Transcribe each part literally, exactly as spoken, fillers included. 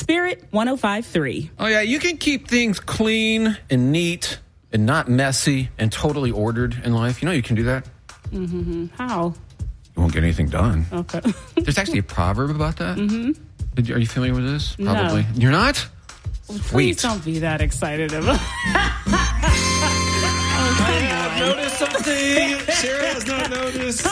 Spirit one oh five point three. Oh, yeah, you can keep things clean and neat and not messy and totally ordered in life. You know you can do that. Mm-hmm. How? You won't get anything done. Okay. There's actually a proverb about that. Mm-hmm. Are you familiar with this? Probably. No. You're not? Please Sweet. don't be that excited about I have noticed something Sarah has not noticed.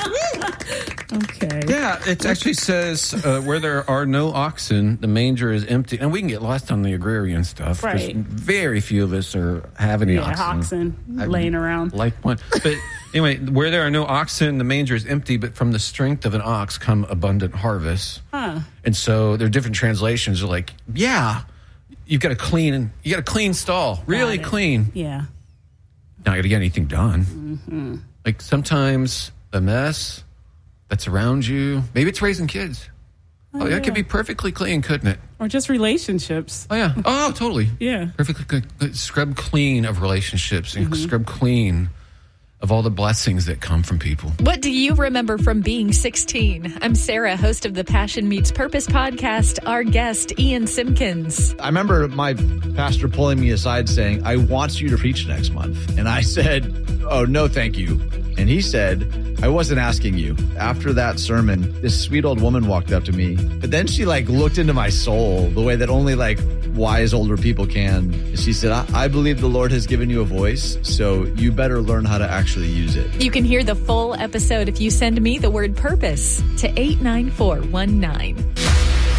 Okay. Yeah, it actually says uh, where there are no oxen, the manger is empty. And we can get lost on the agrarian stuff. Right. Very few of us are have any Yeah, oxen. oxen I laying around. Like one. But anyway, where there are no oxen, the manger is empty, but from the strength of an ox come abundant harvests. Huh. And so there are different translations. They're like, yeah, you've got a clean, you got a clean stall, really Got it. clean. Yeah. Not going to get anything done. Mm-hmm. Like sometimes a mess that's around you, maybe it's raising kids. Oh, Oh, that yeah. could be perfectly clean, couldn't it? Or just relationships. Oh, yeah. Oh, totally. Yeah. Perfectly good. Scrub clean of relationships and Mm-hmm. scrub clean of all the blessings that come from people. What do you remember from being sixteen? I'm Sarah, host of the Passion Meets Purpose podcast. Our guest, Ian Simpkins. I remember my pastor pulling me aside saying, I want you to preach next month. And I said, oh, no, thank you. And he said, I wasn't asking you. After that sermon, this sweet old woman walked up to me. But then she like looked into my soul the way that only like wise older people can. And she said, I, I believe the Lord has given you a voice, so you better learn how to actually use it. You can hear the full episode if you send me the word purpose to eight nine four one nine.